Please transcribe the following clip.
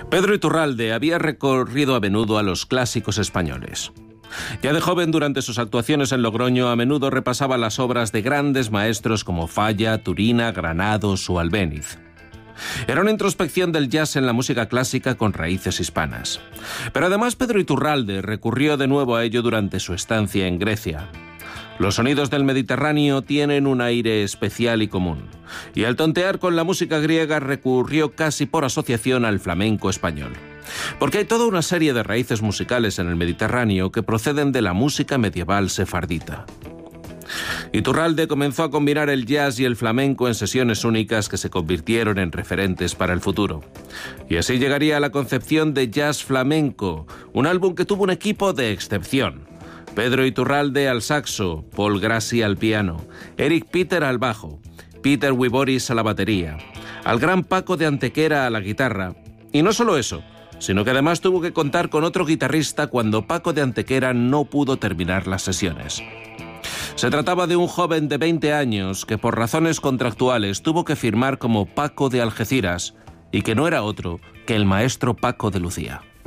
Pedro Iturralde había recorrido a menudo a los clásicos españoles. Ya de joven, durante sus actuaciones en Logroño, a menudo repasaba las obras de grandes maestros como Falla, Turina, Granados o Albéniz. Era una introspección del jazz en la música clásica con raíces hispanas. Pero además Pedro Iturralde recurrió de nuevo a ello durante su estancia en Grecia. Los sonidos del Mediterráneo tienen un aire especial y común, y al tontear con la música griega recurrió casi por asociación al flamenco español. Porque hay toda una serie de raíces musicales en el Mediterráneo que proceden de la música medieval sefardita. Iturralde comenzó a combinar el jazz y el flamenco en sesiones únicas que se convirtieron en referentes para el futuro. Y así llegaría a la concepción de Jazz Flamenco, un álbum que tuvo un equipo de excepción. Pedro Iturralde al saxo, Paul Grassi al piano, Eric Peter al bajo, Peter Wiboris a la batería, al gran Paco de Antequera a la guitarra. Y no solo eso, sino que además tuvo que contar con otro guitarrista cuando Paco de Antequera no pudo terminar las sesiones. Se trataba de un joven de 20 años que por razones contractuales tuvo que firmar como Paco de Algeciras y que no era otro que el maestro Paco de Lucía.